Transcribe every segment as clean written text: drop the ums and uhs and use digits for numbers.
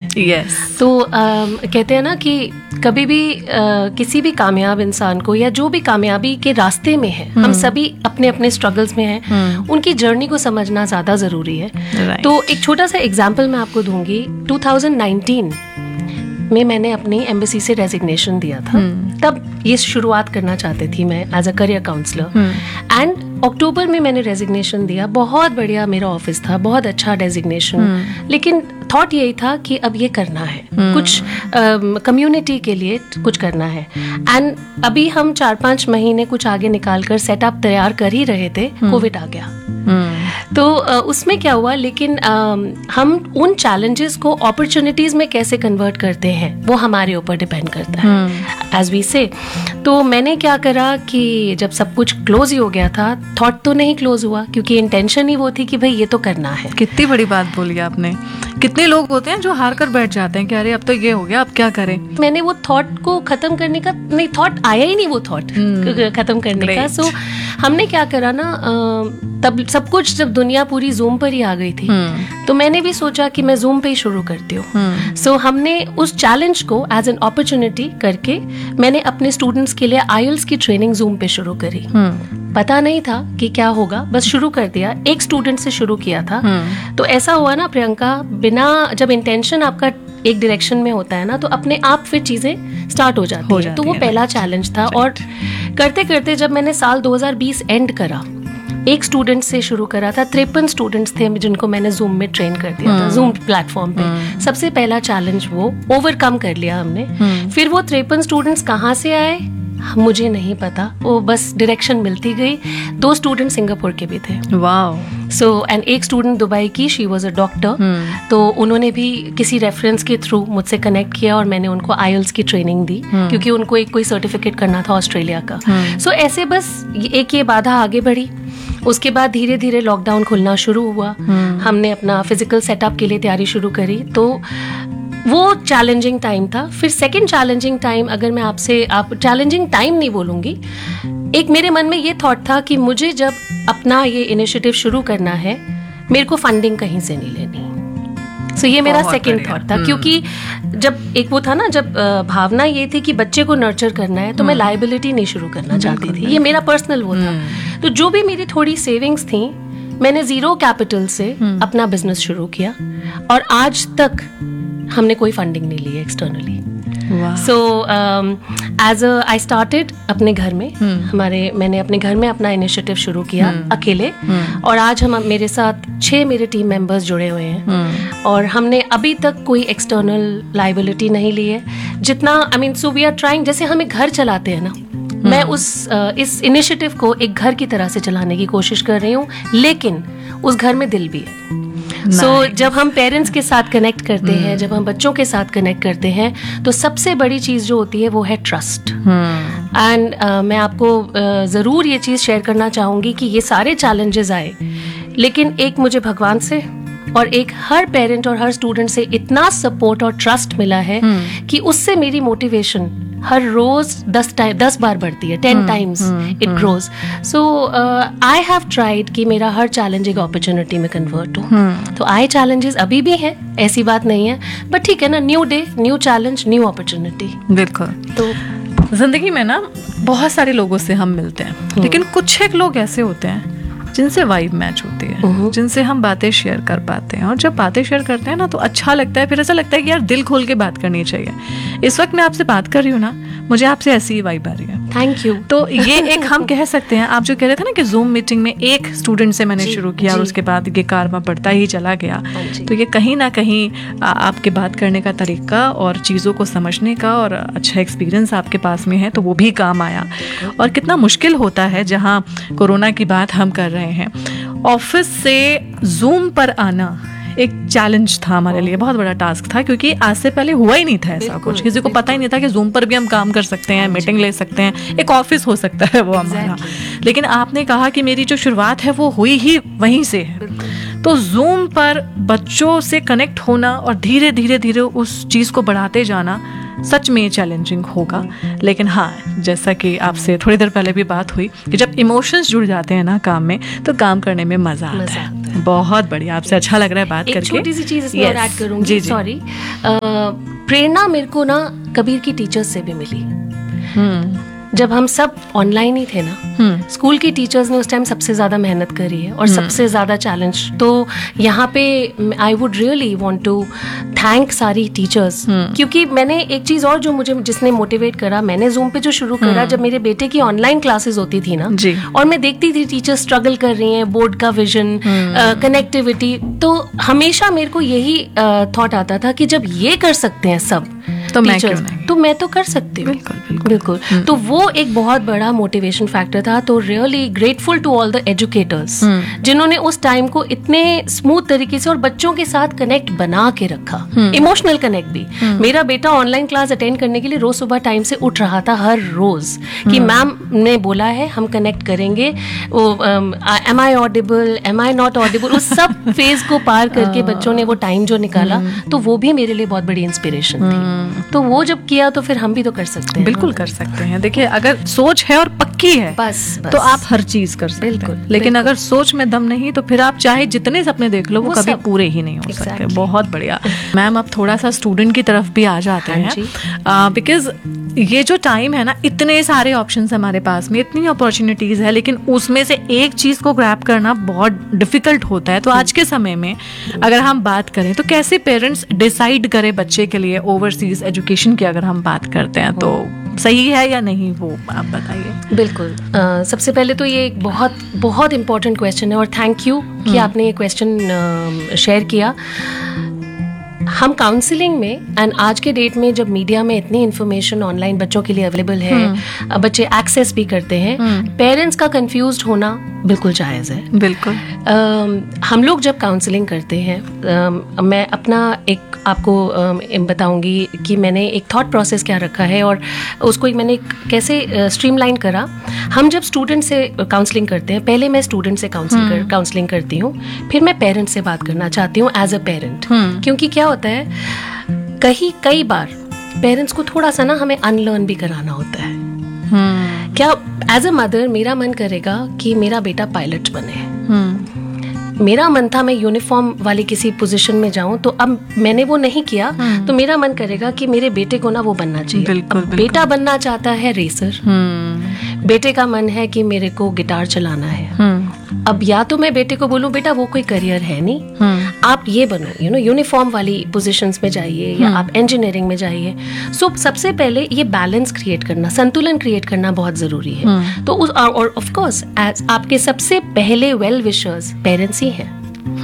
Yes. तो कहते हैं ना कि कभी भी किसी भी कामयाब इंसान को या जो भी कामयाबी के रास्ते में है, हम सभी अपने अपने स्ट्रगल्स में हैं, उनकी जर्नी को समझना ज़्यादा ज़रूरी है। तो एक छोटा सा एग्जाम्पल मैं आपको दूंगी। 2019 में मैंने अपनी एम्बेसी से रेजिग्नेशन दिया था। तब ये शुरुआत करना चाहती थी मैं as a career counsellor. And October में मैंने रेजिग्नेशन दिया। बहुत बढ़िया मेरा ऑफिस था, बहुत अच्छा डेजिग्नेशन, लेकिन थॉट यही था कि अब ये करना है, कुछ कम्युनिटी के लिए कुछ करना है। एंड अभी हम 4-5 महीने कुछ आगे निकाल कर सेटअप तैयार कर ही रहे थे, कोविड आ गया। तो उसमें क्या हुआ, लेकिन हम उन चैलेंजेस को अपॉर्चुनिटीज में कैसे कन्वर्ट करते हैं वो हमारे ऊपर डिपेंड करता है, एज वी से। तो मैंने क्या करा कि जब सब कुछ क्लोज ही हो गया था, थॉट तो नहीं क्लोज हुआ, क्योंकि इंटेंशन ही वो थी कि भाई ये तो करना है। कितनी बड़ी बात बोली आपने। कितने लोग होते हैं जो हार कर बैठ जाते हैं कि अरे अब तो ये हो गया, अब क्या करें। मैंने वो थॉट को खत्म करने का नहीं, थॉट आया ही नहीं वो थॉट खत्म करने का। सो हमने क्या करा ना, तब सब कुछ जब दुनिया पूरी जूम पर ही आ गई थी, तो मैंने भी सोचा कि मैं जूम पे ही शुरू करती हूँ। सो हमने उस चैलेंज को एज एन अपॉर्चुनिटी करके मैंने अपने स्टूडेंट्स के लिए IELTS की ट्रेनिंग जूम पे शुरू करी। पता नहीं था कि क्या होगा, बस शुरू कर दिया। एक स्टूडेंट से शुरू किया था। तो ऐसा हुआ ना प्रियंका, बिना जब इंटेंशन आपका एक डायरेक्शन में होता है ना, तो अपने आप फिर चीजें स्टार्ट हो जाती है। तो वो पहला चैलेंज था। और करते करते जब मैंने साल 2020 एंड करा, एक स्टूडेंट से शुरू करा था। 53 स्टूडेंट्स थे जिनको मैंने जूम में ट्रेन कर दिया था, जूम प्लेटफॉर्म पे। सबसे पहला चैलेंज वो ओवरकम कर लिया हमने। फिर वो 53 स्टूडेंट्स कहाँ से आए मुझे नहीं पता, वो बस डायरेक्शन मिलती गई। 2 स्टूडेंट सिंगापुर के भी थे। वाओ। सो एंड एक स्टूडेंट दुबई की, शी वाज अ डॉक्टर। तो उन्होंने भी किसी रेफरेंस के थ्रू मुझसे कनेक्ट किया और मैंने उनको IELTS की ट्रेनिंग दी, क्योंकि उनको एक कोई सर्टिफिकेट करना था ऑस्ट्रेलिया का। सो ऐसे बस एक ये बाधा आगे बढ़ी। उसके बाद धीरे धीरे लॉकडाउन खुलना शुरू हुआ। हमने अपना फिजिकल सेटअप के लिए तैयारी शुरू करी। तो वो चैलेंजिंग टाइम था। फिर सेकंड चैलेंजिंग टाइम, अगर मैं आपसे चैलेंजिंग टाइम नहीं बोलूँगी, एक मेरे मन में ये थॉट था कि मुझे जब अपना ये इनिशिएटिव शुरू करना है, मेरे को फंडिंग कहीं से नहीं लेनी। सो ये मेरा सेकंड थॉट था, क्योंकि जब एक वो था ना, जब भावना ये थी कि बच्चे को नर्चर करना है, तो मैं लायबिलिटी नहीं शुरू करना चाहती थी। ये मेरा पर्सनल वो था। तो जो भी मेरी थोड़ी सेविंग्स थी, मैंने 0 कैपिटल से अपना बिजनेस शुरू किया। और आज तक हमने कोई फंडिंग नहीं ली externally. So as I started अपने घर में, मैंने अपने घर में अपना इनिशिएटिव शुरू किया अकेले। और आज मेरे साथ 6 मेरे टीम मेंबर्स जुड़े हुए हैं। और हमने अभी तक कोई एक्सटर्नल लायबिलिटी नहीं ली है। जितना सो वी आर ट्राइंग, जैसे हम एक घर चलाते हैं ना, मैं इस इनिशिएटिव को एक घर की तरह से चलाने की कोशिश कर रही हूँ, लेकिन उस घर में दिल भी है। जब हम पेरेंट्स के साथ कनेक्ट करते हैं, जब हम बच्चों के साथ कनेक्ट करते हैं, तो सबसे बड़ी चीज जो होती है वो है ट्रस्ट। एंड मैं आपको जरूर ये चीज शेयर करना चाहूंगी कि ये सारे चैलेंजेस आए, लेकिन एक मुझे भगवान से और एक हर पेरेंट और हर स्टूडेंट से इतना सपोर्ट और ट्रस्ट मिला है कि उससे मेरी मोटिवेशन हर रोज 10 बार बढ़ती है, 10 times it grows. So I have tried कि मेरा हर चैलेंज एक अपॉर्चुनिटी में कन्वर्ट हो। तो आए चैलेंजेस अभी भी है, ऐसी बात नहीं है, बट ठीक है ना, new day, new challenge, new opportunity. बिल्कुल। तो जिंदगी में ना बहुत सारे लोगों से हम मिलते हैं, लेकिन कुछ एक लोग ऐसे होते हैं जिनसे वाइब मैच होती है, जिनसे हम बातें शेयर कर पाते हैं। और जब बातें शेयर करते हैं ना, तो अच्छा लगता है। फिर ऐसा लगता है कि यार दिल खोल के बात करनी चाहिए। इस वक्त मैं आपसे बात कर रही हूँ ना, मुझे आपसे ऐसी ही वाइब आ रही है। Thank you. तो ये एक हम कह सकते हैं, आप जो कह रहे थे ना कि जूम मीटिंग में एक स्टूडेंट से मैंने शुरू किया और उसके बाद ये कारवा बढ़ता ही चला गया। तो ये कहीं ना कहीं आपके बात करने का तरीका और चीज़ों को समझने का और अच्छा एक्सपीरियंस आपके पास में है, तो वो भी काम आया। और कितना मुश्किल होता है, जहाँ कोरोना की बात हम कर रहे हैं, ऑफिस से जूम पर आना एक चैलेंज था हमारे लिए, बहुत बड़ा टास्क था, क्योंकि आज से पहले हुआ ही नहीं था ऐसा कुछ। किसी को पता ही नहीं था कि जूम पर भी हम काम कर सकते हैं, मीटिंग ले सकते हैं, एक ऑफिस हो सकता है वो हमारा। लेकिन आपने कहा कि मेरी जो शुरुआत है वो हुई ही वहीं से है। तो जूम पर बच्चों से कनेक्ट होना और धीरे धीरे धीरे उस चीज़ को बढ़ाते जाना सच में चैलेंजिंग होगा। लेकिन हाँ, जैसा कि आपसे थोड़ी देर पहले भी बात हुई कि जब इमोशंस जुड़ जाते हैं ना काम में, तो काम करने में मज़ा आता है। बहुत बढ़िया, आपसे अच्छा लग रहा है बात करके। एक छोटी सी चीज इसमें और ऐड करूंगी, सॉरी, प्रेरणा मेरे को ना कबीर की टीचर्स से भी मिली। जब हम सब ऑनलाइन ही थे ना, स्कूल की टीचर्स ने उस टाइम सबसे ज्यादा मेहनत करी है और सबसे ज्यादा चैलेंज। तो यहाँ पे I would really want to thank सारी टीचर्स, क्योंकि मैंने एक चीज और जो मुझे जिसने मोटिवेट करा, मैंने जूम पे जो शुरू करा, जब मेरे बेटे की ऑनलाइन क्लासेस होती थी ना, और मैं देखती थी टीचर्स स्ट्रगल कर रही हैं, बोर्ड का विजन, कनेक्टिविटी, तो हमेशा मेरे को यही थॉट आता था कि जब ये कर सकते हैं सब तो मैं तो कर सकती हूँ। बिल्कुल। तो वो एक बहुत बड़ा मोटिवेशन फैक्टर था। तो really grateful to all the educators जिन्होंने उस टाइम को इतने स्मूथ तरीके से और बच्चों के साथ कनेक्ट बना के रखा, इमोशनल कनेक्ट भी। मेरा बेटा ऑनलाइन क्लास अटेंड करने के लिए रोज सुबह टाइम से उठ रहा था हर रोज कि मैम ने बोला है हम कनेक्ट करेंगे, M I audible, M I not Audible, उस सब फेज को पार करके बच्चों ने वो टाइम जो निकाला, तो वो भी मेरे लिए बहुत बड़ी इंस्पिरेशन थी। तो वो जब किया तो फिर हम भी तो कर सकते हैं। बिल्कुल कर सकते हैं। देखिए, अगर सोच है और पक्की है बस तो आप हर चीज कर सकते हैं। लेकिन अगर सोच में दम नहीं तो फिर आप चाहे जितने सपने देख लो वो कभी पूरे ही नहीं हो सकते। बहुत बढ़िया मैम, अब थोड़ा सा स्टूडेंट की तरफ भी आ जाते हैं, बिकॉज ये जो टाइम है ना, इतने सारे ऑप्शंस हमारे पास में, इतनी अपॉर्चुनिटीज है, लेकिन उसमें से एक चीज को ग्रैब करना बहुत डिफिकल्ट होता है। तो आज के समय में अगर हम बात करें तो कैसे पेरेंट्स डिसाइड करें बच्चे के लिए ओवरसीज एजुकेशन की, अगर हम बात करते हैं तो सही है या नहीं, वो आप बताइए। बिल्कुल, सबसे पहले तो ये एक बहुत बहुत इम्पोर्टेंट क्वेश्चन है और थैंक यू कि आपने ये क्वेश्चन शेयर किया। हम काउंसलिंग में, एंड आज के डेट में जब मीडिया में इतनी इन्फॉर्मेशन ऑनलाइन बच्चों के लिए अवेलेबल है, बच्चे एक्सेस भी करते हैं, पेरेंट्स का कंफ्यूज्ड होना बिल्कुल जायज़ है। बिल्कुल। हम लोग जब काउंसलिंग करते हैं, मैं अपना एक आपको बताऊंगी कि मैंने एक थॉट प्रोसेस क्या रखा है और उसको एक मैंने कैसे स्ट्रीमलाइन करा। हम जब स्टूडेंट से काउंसलिंग करते हैं, पहले मैं स्टूडेंट से काउंसलिंग करती हूँ, फिर मैं पेरेंट से बात करना चाहती हूँ एज अ पेरेंट, क्योंकि क्या होता है कई बार पेरेंट्स को थोड़ा सा ना हमें अनलर्न भी कराना होता है। क्या एज अ मदर मेरा मन करेगा कि मेरा बेटा पायलट बने, मेरा मन था मैं यूनिफॉर्म वाली किसी पोजीशन में जाऊं, तो अब मैंने वो नहीं किया, तो मेरा मन करेगा कि मेरे बेटे को ना वो बनना चाहिए। बिल्कुल, बेटा बनना चाहता है रेसर, बेटे का मन है कि मेरे को गिटार चलाना है। अब या तो मैं बेटे को बोलूं बेटा वो कोई करियर है नहीं, आप ये बनो, यूनिफॉर्म वाली पोजीशंस में जाइए या आप इंजीनियरिंग में जाइए। सो सबसे पहले ये बैलेंस क्रिएट करना, संतुलन क्रिएट करना बहुत जरूरी है। तो उस और ऑफ कोर्स आपके सबसे पहले वेल विशर्स पेरेंट्स ही हैं,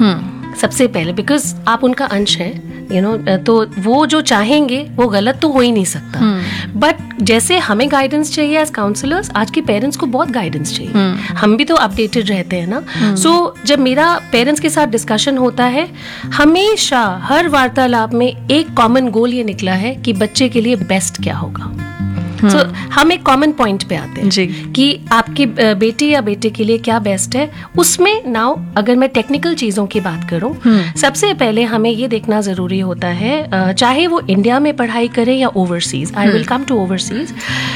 सबसे पहले, बिकॉज आप उनका अंश है, तो वो जो चाहेंगे वो गलत तो हो ही नहीं सकता। बट जैसे हमें गाइडेंस चाहिए एज काउंसलर्स, आज के पेरेंट्स को बहुत गाइडेंस चाहिए। हम भी तो अपडेटेड रहते हैं ना। सो जब मेरा पेरेंट्स के साथ डिस्कशन होता है, हमेशा हर वार्तालाप में एक कॉमन गोल ये निकला है कि बच्चे के लिए बेस्ट क्या होगा। So, हम एक कॉमन पॉइंट पे आते हैं कि आपकी बेटी या बेटे के लिए क्या बेस्ट है। उसमें नाउ अगर मैं टेक्निकल चीजों की बात करूं, सबसे पहले हमें ये देखना जरूरी होता है, चाहे वो इंडिया में पढ़ाई करें या overseas, I will come to overseas.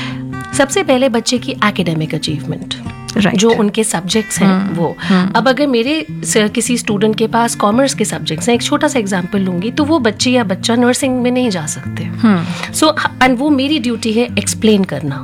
सबसे पहले बच्चे की एकेडमिक अचीवमेंट, जो उनके सब्जेक्ट्स हैं वो। अब अगर मेरे किसी स्टूडेंट के पास कॉमर्स के सब्जेक्ट्स हैं, एक छोटा सा एग्जांपल लूंगी, तो वो बच्ची या बच्चा नर्सिंग में नहीं जा सकते। सो एंड वो मेरी ड्यूटी है एक्सप्लेन करना,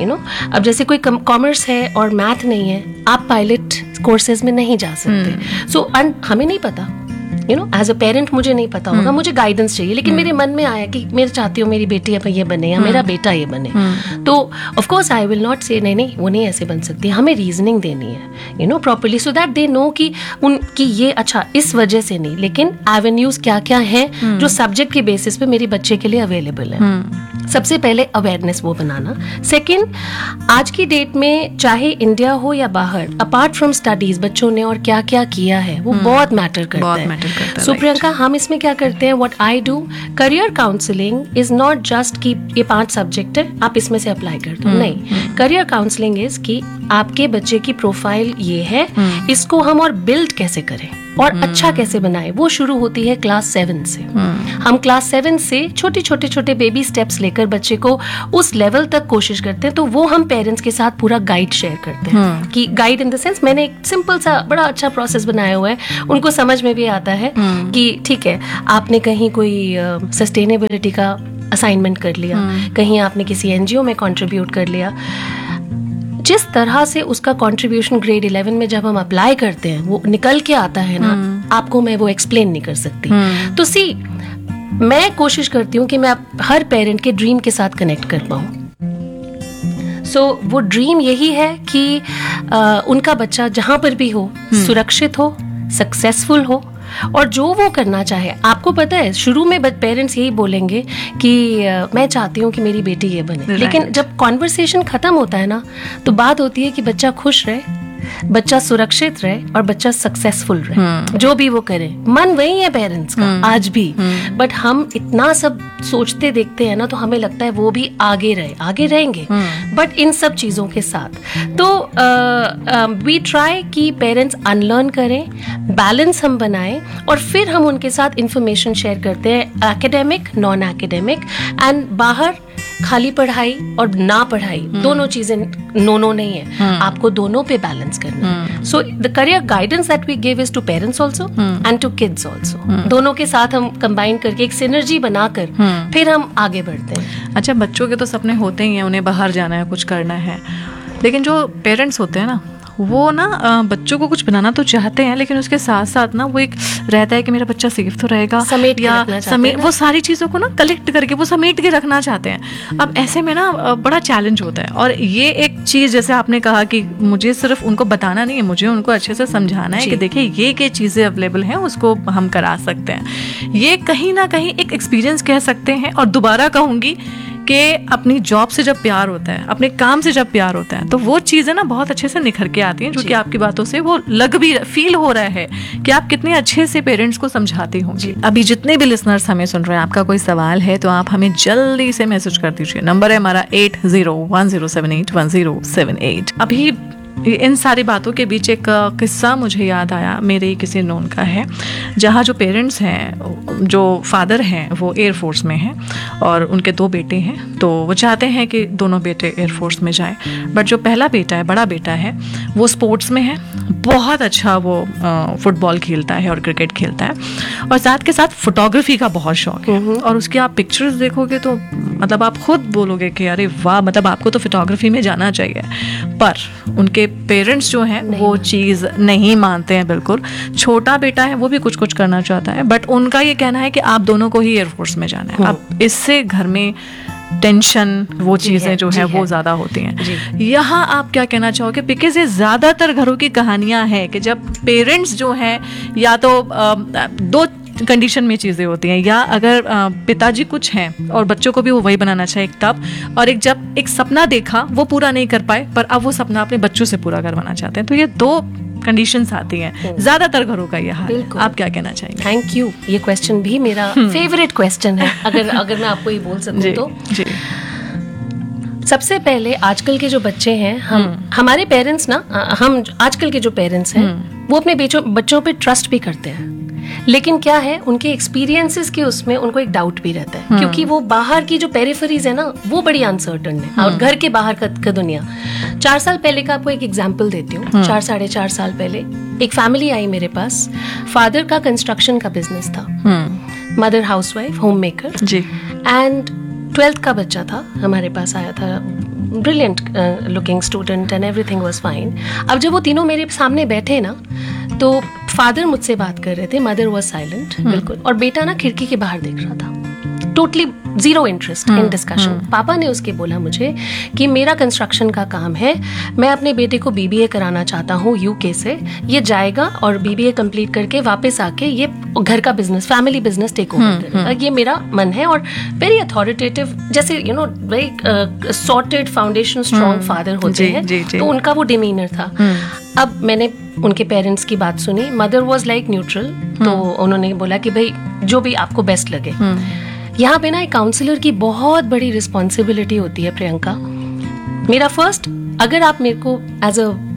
अब जैसे कोई कॉमर्स है और मैथ नहीं है, आप पायलट कोर्सेज में नहीं जा सकते। सो हमें नहीं पता, एज अ पेरेंट मुझे नहीं पता होगा, मुझे गाइडेंस चाहिए, लेकिन मेरे मन में आया कि मैं चाहती हूँ मेरी बेटी अब ये बने या मेरा बेटा ये बने, तो of course I will not से नहीं वो नहीं ऐसे बन सकती। हमें रीजनिंग देनी है properly, so that they know कि उनकी ये अच्छा इस वजह से नहीं, लेकिन एवेन्यूज क्या क्या हैं जो सब्जेक्ट के बेसिस पे मेरे बच्चे के लिए अवेलेबल है। सबसे पहले अवेयरनेस वो बनाना। सेकेंड, आज की डेट में चाहे इंडिया हो या बाहर, अपार्ट फ्रॉम स्टडीज बच्चों ने और क्या क्या किया है वो बहुत मैटर करता है। सो प्रियंका, हम इसमें क्या करते हैं, what I do, career counselling is not just कि ये 5 सब्जेक्ट है आप इसमें से अप्लाई कर दो, नहीं। करियर काउंसलिंग इज कि आपके बच्चे की प्रोफाइल ये है, इसको हम और बिल्ड कैसे करें। और अच्छा कैसे बनाए, वो शुरू होती है क्लास 7 से। हम क्लास 7 से छोटे बेबी स्टेप्स लेकर बच्चे को उस लेवल तक कोशिश करते हैं। तो वो हम पेरेंट्स के साथ पूरा गाइड शेयर करते हैं कि गाइड इन द सेंस मैंने एक सिंपल सा बड़ा अच्छा प्रोसेस बनाया हुआ है, उनको समझ में भी आता है कि ठीक है, आपने कहीं कोई सस्टेनेबिलिटी का असाइनमेंट कर लिया, कहीं आपने किसी एनजीओ में कंट्रीब्यूट कर लिया, जिस तरह से उसका कंट्रीब्यूशन ग्रेड 11 में जब हम अप्लाई करते हैं वो निकल के आता है ना, आपको मैं वो एक्सप्लेन नहीं कर सकती। तो सी, मैं कोशिश करती हूँ कि मैं हर पेरेंट के ड्रीम के साथ कनेक्ट कर पाऊँ। सो वो ड्रीम यही है कि उनका बच्चा जहाँ पर भी हो सुरक्षित हो, सक्सेसफुल हो और जो वो करना चाहे। आपको पता है शुरू में पेरेंट्स यही बोलेंगे कि मैं चाहती हूँ कि मेरी बेटी ये बने, लेकिन जब कॉन्वर्सेशन खत्म होता है ना, तो बात होती है कि बच्चा खुश रहे, बच्चा सुरक्षित रहे और बच्चा सक्सेसफुल रहे। जो भी वो करे, मन वही है पेरेंट्स का आज भी, बट हम इतना सब सोचते देखते हैं ना, तो हमें लगता है वो भी आगे रहेंगे, बट इन सब चीजों के साथ तो वी ट्राई कि पेरेंट्स अनलर्न करें, बैलेंस हम बनाएं और फिर हम उनके साथ इंफॉर्मेशन शेयर करते हैं, एकेडमिक, नॉन एकेडमिक, एंड बाहर खाली पढ़ाई और ना पढ़ाई दोनों चीजें नो नहीं है, आपको दोनों पे बैलेंस करना है। So the career guidance that we give is to parents also and to kids also, दोनों के साथ हम कंबाइन करके एक सिनर्जी बनाकर फिर हम आगे बढ़ते हैं। अच्छा, बच्चों के तो सपने होते ही हैं, उन्हें बाहर जाना है, कुछ करना है, लेकिन जो पेरेंट्स होते हैं ना, वो ना बच्चों को कुछ बनाना तो चाहते हैं, लेकिन उसके साथ साथ ना वो एक रहता है कि मेरा बच्चा सेफ तो रहेगा, वो सारी चीज़ों को ना कलेक्ट करके वो समेट के रखना चाहते हैं। अब ऐसे में ना बड़ा चैलेंज होता है। और ये एक चीज़ जैसे आपने कहा कि मुझे सिर्फ उनको बताना नहीं है, मुझे उनको अच्छे से समझाना है कि देखिए ये चीज़ें अवेलेबल हैं, उसको हम करा सकते हैं। ये कहीं ना कहीं एक एक्सपीरियंस कह सकते हैं। और दोबारा कहूँगी कि अपनी जॉब से जब प्यार होता है, अपने काम से जब प्यार होता है, तो वो चीज़ें ना बहुत अच्छे से निखर के आती हैं, जो कि आपकी बातों से वो फील हो रहा है कि आप कितने अच्छे से पेरेंट्स को समझाती होंगी। अभी जितने भी लिसनर्स हमें सुन रहे हैं, आपका कोई सवाल है तो आप हमें जल्दी से मैसेज कर दीजिए। नंबर है हमारा 8010781078। अभी इन सारी बातों के बीच एक किस्सा मुझे याद आया, मेरे किसी नोन का है, जहाँ जो पेरेंट्स हैं, जो फादर हैं वो एयरफोर्स में हैं और उनके 2 बेटे हैं। तो वो चाहते हैं कि दोनों बेटे एयरफोर्स में जाएं, बट जो पहला बेटा है, बड़ा बेटा है, वो स्पोर्ट्स में है, बहुत अच्छा वो फुटबॉल खेलता है और क्रिकेट खेलता है, और साथ के साथ फोटोग्राफी का बहुत शौक है। और उसकी आप पिक्चर्स देखोगे तो मतलब आप खुद बोलोगे कि अरे वाह, मतलब आपको तो फोटोग्राफी में जाना चाहिए। पर उनके पेरेंट्स जो हैं वो चीज़ नहीं मानते हैं बिल्कुल। छोटा बेटा है, वो भी कुछ कुछ करना चाहता है, बट उनका ये कहना है कि आप दोनों को ही एयरफोर्स में जाना है। अब इससे घर में टेंशन, वो चीज़ें जो है वो ज़्यादा होती हैं। यहाँ आप क्या कहना चाहोगे? बिकॉज ये ज़्यादातर घरों की कहानियाँ हैं कि जब पेरेंट्स जो हैं, या तो 2 कंडीशन में चीज़ें होती हैं, या अगर पिताजी कुछ हैं और बच्चों को भी वो वही बनाना चाहिए तब, और एक जब एक सपना देखा वो पूरा नहीं कर पाए, पर अब वो सपना अपने बच्चों से पूरा करवाना चाहते हैं। तो ये 2 कंडीशंस आती हैं ज्यादातर घरों का ये हाल है। आप क्या कहना चाहेंगे? थैंक यू, ये क्वेश्चन भी मेरा फेवरेट क्वेश्चन है, अगर मैं आपको ये बोल सकूं तो। जी। सबसे पहले आजकल के जो बच्चे हैं, हमारे पेरेंट्स ना, हम आजकल के जो पेरेंट्स हैं वो अपने बच्चों पे ट्रस्ट भी करते हैं, लेकिन क्या है, उनके एक्सपीरियंसेस के उसमें उनको एक डाउट भी रहता है, क्योंकि वो बाहर की जो पेरिफेरीज है ना, वो बड़ी अनसर्टन है, और घर के बाहर का दुनिया। 4 साल पहले का आपको एक एग्जांपल देती हूँ। 4 साढ़े 4 साल पहले एक फैमिली आई मेरे पास। फादर का कंस्ट्रक्शन का बिजनेस था, mother housewife, home maker ji, and 12th का बच्चा था, हमारे पास आया था, brilliant looking student and everything was fine. अब जब वो तीनों मेरे सामने बैठे ना, तो फादर मुझसे बात कर रहे थे, मदर वाज साइलेंट बिल्कुल, और बेटा ना खिड़की के बाहर देख रहा था, totally zero interest in discussion. पापा ने उसके बोला मुझे कि मेरा कंस्ट्रक्शन का काम है, मैं अपने बेटे को बीबीए कराना चाहता हूँ यूके से, ये जाएगा और बीबीए कंप्लीट करके वापस आके ये घर का business, family business take over करेगा, ये मेरा मन है। और वेरी अथॉरिटेटिव, जैसे you know very sorted foundation strong father होते हैं, तो उनका वो डिमीनर था। अब मैंने उनके पेरेंट्स की बात सुनी, मदर वॉज लाइक न्यूट्रल, तो उन्होंने बोला कि भाई जो भी आपको बेस्ट लगे। यहाँ पे ना एक काउंसलर की बहुत बड़ी रिस्पॉन्सिबिलिटी होती है प्रियंका। मेरा फर्स्ट, अगर आप मेरे को एज अ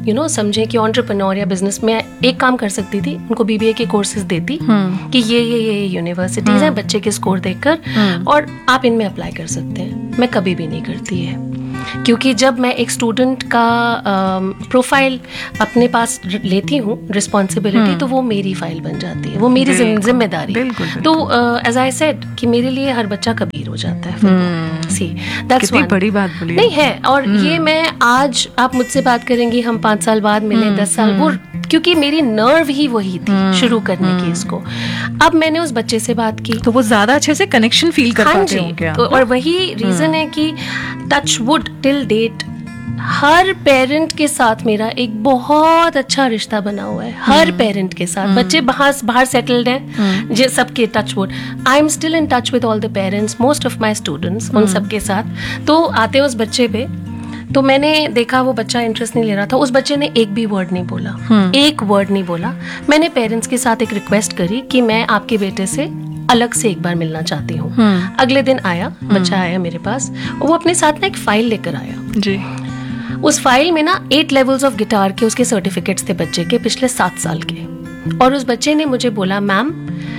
समझें कि एंटरप्रेन्योर या बिजनेस में एक काम कर सकती थी, उनको BBA के कोर्सेज देती कि ये यूनिवर्सिटीज हैं, बच्चे के स्कोर देखकर और आप इनमें अप्लाई कर सकते हैं। मैं कभी भी नहीं करती है, क्योंकि जब मैं एक स्टूडेंट का प्रोफाइल अपने पास लेती हूँ रिस्पॉन्सिबिलिटी, तो वो मेरी फाइल बन जाती है, वो मेरी जिम्मेदारी। तो एज आई सेड कि मेरे लिए हर बच्चा कबीर हो जाता है। सी दैट्स वन बड़ी बात बोली नहीं है। और ये मैं आज आप मुझसे बात करेंगी, हम 5 साल बाद मिले, 10 साल, वो क्योंकि मेरी नर्व ही वही थी शुरू करने की इसको। अब मैंने उस बच्चे से बात की तो वो ज्यादा अच्छे से कनेक्शन फील कर पाते होंगे। तो और वही रीजन है कि टच वुड टिल डेट हर पेरेंट के साथ मेरा एक बहुत अच्छा रिश्ता बना हुआ है, हर पेरेंट के साथ। बच्चे बाहर सेटल्ड हैं, जे सबके touch wood, I am still in touch with all the parents, most of my students, उन सबके साथ। तो आते उस बच्चे पे, तो मैंने देखा वो बच्चा इंटरेस्ट नहीं ले रहा था। उस बच्चे ने एक भी वर्ड नहीं बोला, एक वर्ड नहीं बोला। मैंने पेरेंट्स के साथ एक रिक्वेस्ट करी कि मैं आपके बेटे से अलग से एक बार मिलना चाहती हूँ। अगले दिन आया, बच्चा आया मेरे पास, और वो अपने साथ ना एक फाइल लेकर आया जी। उस फाइल में ना 8 लेवल्स ऑफ गिटार के उसके सर्टिफिकेट्स थे बच्चे के पिछले 7 साल के। और उस बच्चे ने मुझे बोला, मैम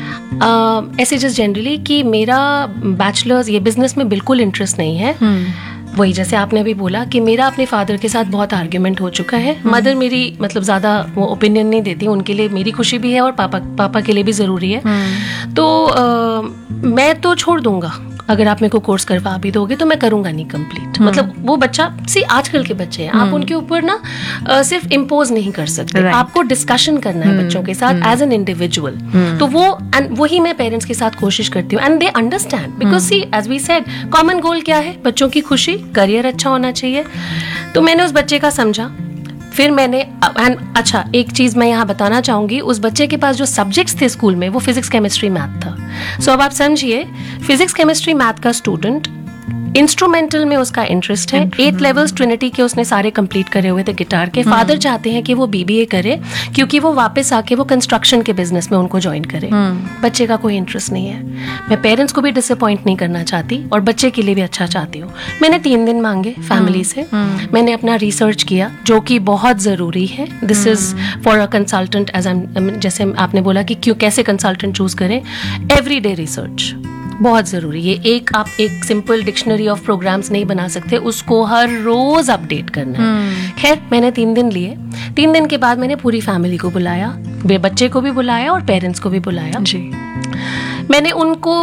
ऐसे जस्ट जनरली कि मेरा बैचलर्स ये बिजनेस में बिल्कुल इंटरेस्ट नहीं है। वही जैसे आपने अभी बोला कि मेरा अपने फादर के साथ बहुत आर्ग्यूमेंट हो चुका है। मदर मेरी मतलब ज़्यादा वो ओपिनियन नहीं देती, उनके लिए मेरी खुशी भी है और पापा के लिए भी ज़रूरी है। तो मैं तो छोड़ दूंगा, अगर आप मेरे को कोर्स करवा भी दोगे तो मैं करूंगा नहीं कंप्लीट। मतलब वो बच्चा, सी आजकल के बच्चे हैं, आप उनके ऊपर ना सिर्फ इम्पोज नहीं कर सकते, आपको डिस्कशन करना है बच्चों के साथ एज एन इंडिविजुअल। तो वो वही मैं पेरेंट्स के साथ कोशिश करती हूँ, and they understand, because C as we said common goal क्या है, बच्चों की खुशी, करियर अच्छा होना चाहिए। तो मैंने उस बच्चे का समझा, फिर मैंने अच्छा एक चीज मैं यहाँ बताना चाहूंगी, उस बच्चे के पास जो सब्जेक्ट्स थे स्कूल में वो फिजिक्स केमिस्ट्री मैथ था। सो अब आप समझिए, फिजिक्स केमिस्ट्री मैथ का स्टूडेंट, इंस्ट्रूमेंटल में उसका इंटरेस्ट है, 8 लेवल्स ट्रिनिटी के उसने सारे कंप्लीट करे हुए थे गिटार के। फादर चाहते हैं कि वो BBA करे क्योंकि वो वापस आके वो कंस्ट्रक्शन के बिजनेस में उनको ज्वाइन करे। बच्चे का कोई इंटरेस्ट नहीं है। मैं पेरेंट्स को भी डिसअपॉइंट नहीं करना चाहती और बच्चे के लिए भी अच्छा चाहती हूँ। मैंने 3 दिन मांगे फैमिली से, मैंने अपना रिसर्च किया जो कि बहुत ज़रूरी है। This is for a consultant, as जैसे आपने बोला कि क्यों कैसे कंसल्टेंट चूज करें, एवरीडे रिसर्च बहुत ज़रूरी है। आप एक सिंपल डिक्शनरी ऑफ प्रोग्राम्स नहीं बना सकते, उसको हर रोज अपडेट करना है। खैर मैंने 3 दिन लिए। 3 दिन के बाद मैंने पूरी फैमिली को बुलाया, बच्चे को भी बुलाया और पेरेंट्स को भी बुलाया जी। मैंने उनको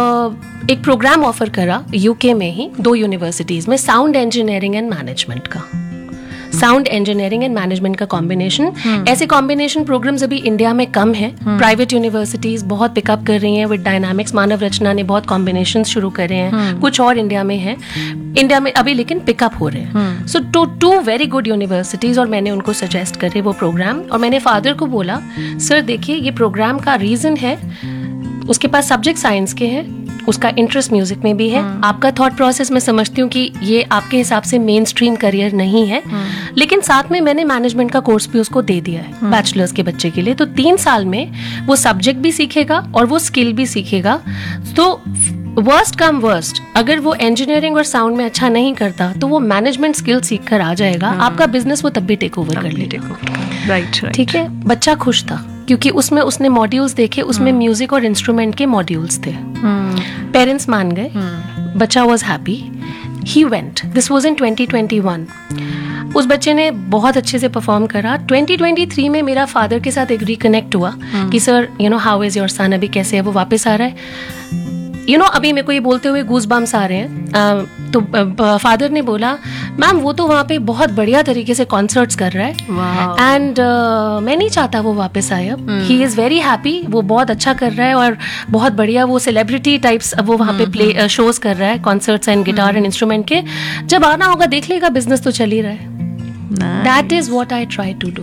एक प्रोग्राम ऑफर करा UK में ही 2 यूनिवर्सिटीज़ में, साउंड इंजीनियरिंग एंड मैनेजमेंट का। साउंड इंजीनियरिंग एंड मैनेजमेंट का कॉम्बिनेशन, ऐसे कॉम्बिनेशन प्रोग्राम्स अभी इंडिया में कम है। प्राइवेट यूनिवर्सिटीज बहुत पिकअप कर रही हैं विद डायनामिक्स, मानव रचना ने बहुत कॉम्बिनेशंस शुरू करे हैं, कुछ और इंडिया में है, इंडिया में अभी लेकिन पिकअप हो रहे हैं। सो 2 वेरी गुड यूनिवर्सिटीज, और मैंने उनको सजेस्ट करे वो प्रोग्राम। और मैंने फादर को बोला, सर देखिए ये प्रोग्राम का रीजन है, उसके पास सब्जेक्ट साइंस के हैं, उसका इंटरेस्ट म्यूजिक में भी है, आपका थॉट प्रोसेस मैं समझती हूँ कि ये आपके हिसाब से मेन स्ट्रीम करियर नहीं है, लेकिन साथ में मैंने मैनेजमेंट का कोर्स भी उसको दे दिया है बैचलर्स के बच्चे के लिए। तो 3 साल में वो सब्जेक्ट भी सीखेगा और वो स्किल भी सीखेगा। तो वर्स्ट कम वर्स्ट, अगर वो इंजीनियरिंग और साउंड में अच्छा नहीं करता तो वो मैनेजमेंट स्किल सीख कर आ जाएगा, आपका बिजनेस वो तब भी टेक ओवर कर लेगा। राइट, ठीक है। बच्चा खुश था क्योंकि उसमें उसने मॉड्यूल्स देखे, उसमें म्यूजिक और इंस्ट्रूमेंट के मॉड्यूल्स थे। पेरेंट्स मान गए, बच्चा was happy, he went. This was in 2021। उस बच्चे ने बहुत अच्छे से परफॉर्म करा। 2023 में मेरा फादर के साथ एक रिकनेक्ट हुआ कि sir how is your son, अभी कैसे है, वो वापस आ रहा है। अभी मेरे को ये बोलते हुए गूज बम्स आ रहे हैं। तो फादर ने बोला, मैम वो तो वहाँ पे बहुत बढ़िया तरीके से कॉन्सर्ट्स कर रहा है, एंड मैं नहीं चाहता वो वापस आए। अब ही इज़ वेरी हैप्पी, वो बहुत अच्छा कर रहा है और बहुत बढ़िया वो सेलिब्रिटी टाइप्स अब वो वहाँ पे प्ले शोज कर रहा है, concerts and guitar and instrument के। जब आना होगा देख लेगा, बिजनेस तो चल ही रहा है। That is what I try to do.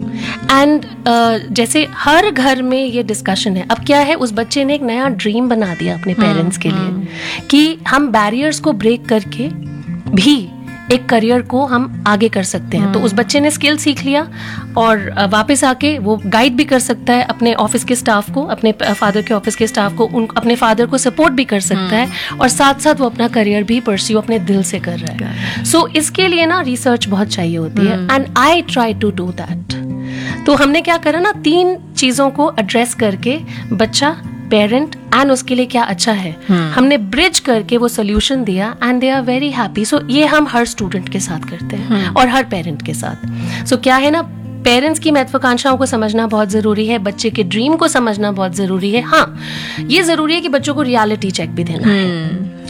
And जैसे हर घर में ये डिस्कशन है। अब क्या है, उस बच्चे ने एक नया ड्रीम बना दिया अपने पेरेंट्स के लिए कि हम बैरियर्स को ब्रेक करके भी एक करियर को हम आगे कर सकते हैं। तो उस बच्चे ने स्किल सीख लिया और वापस आके वो गाइड भी कर सकता है अपने ऑफिस के स्टाफ को, अपने फादर के ऑफिस के स्टाफ को, अपने फादर को सपोर्ट भी कर सकता है और साथ साथ वो अपना करियर भी परस्यू अपने दिल से कर रहा है। सो इसके लिए ना रिसर्च बहुत चाहिए होती है, and I try to do that. तो हमने क्या करा ना, 3 चीजों को एड्रेस करके बच्चा, पेरेंट एंड उसके लिए क्या अच्छा है, हमने ब्रिज करके वो सोल्यूशन दिया and they are very happy. सो ये हम हर स्टूडेंट के साथ करते हैं और हर पेरेंट के साथ। सो क्या है ना, पेरेंट्स की महत्वाकांक्षाओं को समझना बहुत जरूरी है, बच्चे के ड्रीम को समझना बहुत जरूरी है। हाँ, ये जरूरी है कि बच्चों को रियलिटी चेक भी देना है